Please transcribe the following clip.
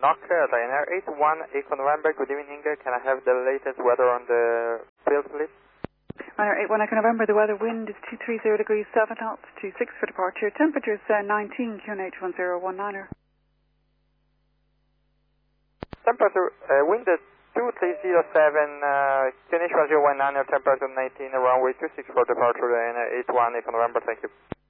knock, Ryanair 81, Echo November, good evening. Can I have the latest weather on the field, please? Ryanair 81, Echo November, the weather wind is 230 degrees 7 knots, 26 for departure. Temperature is 19, QNH 1019er. Temperature, wind 2307, QNH 1019er, temperature 19, runway 26 for departure, Ryanair 81, Echo November, thank you.